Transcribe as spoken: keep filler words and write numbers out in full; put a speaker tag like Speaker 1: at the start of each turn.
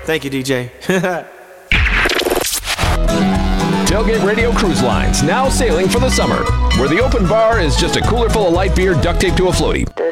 Speaker 1: Thank you, D J.
Speaker 2: Tailgate Radio Cruise Lines, now sailing for the summer, where the open bar is just a cooler full of light beer duct taped to a floaty.